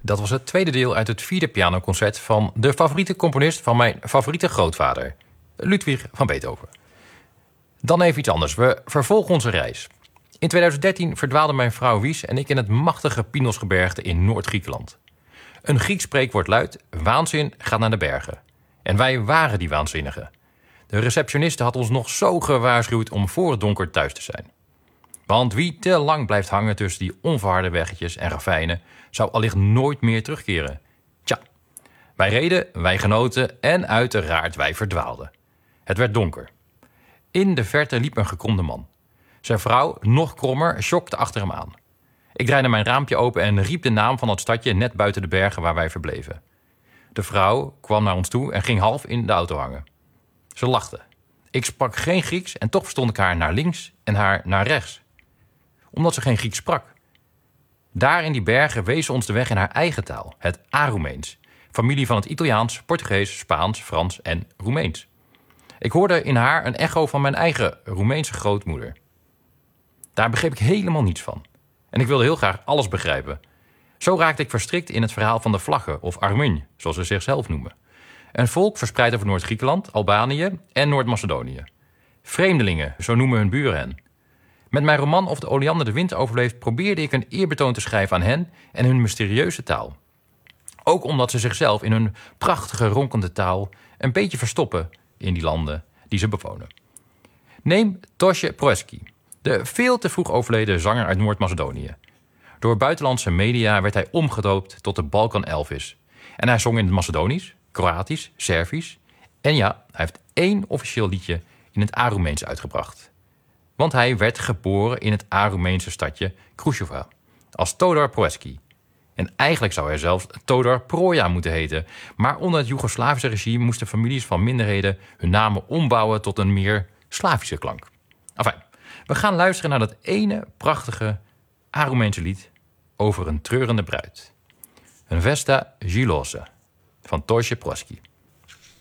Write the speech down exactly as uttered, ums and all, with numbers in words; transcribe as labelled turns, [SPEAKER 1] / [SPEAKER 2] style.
[SPEAKER 1] Dat was het tweede deel uit het vierde pianoconcert van de favoriete componist van mijn favoriete grootvader, Ludwig van Beethoven. Dan even iets anders. We vervolgen onze reis. In tweeduizend dertien verdwaalden mijn vrouw Wies en ik in het machtige Pinosgebergte in Noord-Griekenland. Een Grieks spreekwoord luidt: waanzin gaat naar de bergen. En wij waren die waanzinnigen. De receptioniste had ons nog zo gewaarschuwd om voor het donker thuis te zijn. Want wie te lang blijft hangen tussen die onverharde weggetjes en ravijnen, zou allicht nooit meer terugkeren. Tja, wij reden, wij genoten en uiteraard wij verdwaalden. Het werd donker. In de verte liep een gekromde man. Zijn vrouw, nog krommer, sjokte achter hem aan. Ik draaide mijn raampje open en riep de naam van het stadje net buiten de bergen waar wij verbleven. De vrouw kwam naar ons toe en ging half in de auto hangen. Ze lachte. Ik sprak geen Grieks en toch verstond ik haar naar links en haar naar rechts. Omdat ze geen Grieks sprak. Daar in die bergen wees ze ons de weg in haar eigen taal, het Aroemeens. Familie van het Italiaans, Portugees, Spaans, Frans en Roemeens. Ik hoorde in haar een echo van mijn eigen Roemeense grootmoeder. Daar begreep ik helemaal niets van. En ik wilde heel graag alles begrijpen. Zo raakte ik verstrikt in het verhaal van de vlaggen, of Armeni, zoals ze zichzelf noemen. Een volk verspreid over Noord-Griekenland, Albanië en Noord-Macedonië. Vreemdelingen, zo noemen hun buren hen. Met mijn roman Of de Oleander de wind overleeft probeerde ik een eerbetoon te schrijven aan hen en hun mysterieuze taal. Ook omdat ze zichzelf in hun prachtige ronkende taal een beetje verstoppen in die landen die ze bewonen. Neem Tosje Proeski, de veel te vroeg overleden zanger uit Noord-Macedonië. Door buitenlandse media werd hij omgedoopt tot de Balkan Elvis. En hij zong in het Macedonisch, Kroatisch, Servisch. En ja, hij heeft één officieel liedje in het Aroemeens uitgebracht. Want hij werd geboren in het Aroemeense stadje Kruševa als Todor Proeski. En eigenlijk zou hij zelfs Todor Proja moeten heten. Maar onder het Joegoslavische regime moesten families van minderheden hun namen ombouwen tot een meer Slavische klank. Enfin, we gaan luisteren naar dat ene prachtige Aroemeense lied over een treurende bruid. Een Vesta Gilosa van Tosje Proeski.